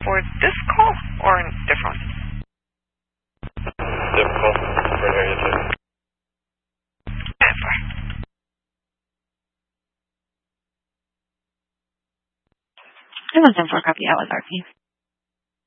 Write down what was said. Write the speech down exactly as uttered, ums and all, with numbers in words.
For this call or a different? Different call for an area two. Yeah, fine. I was in for a copy. I was R P.